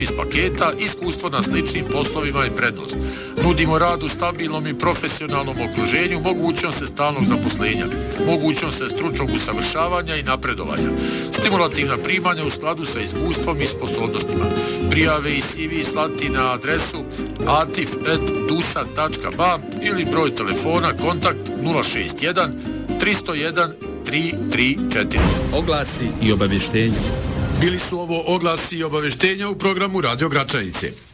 iz paketa, iskustvo na sličnim poslovima i prednost. Nudimo rad u stabilnom i profesionalnom okruženju, mogućnost stalnog zaposlenja, mogućnost stručnog usavršavanja i napredovanja, stimulativna primanja u skladu sa iskustvom i sposobnostima. Prijave i CV slati na adresu atif@dusa.ba ili broj telefona kontakt 061 301 334. Oglasi i obavještenja. Bili su ovo oglasi i obavještenja u programu Radio Gračanice.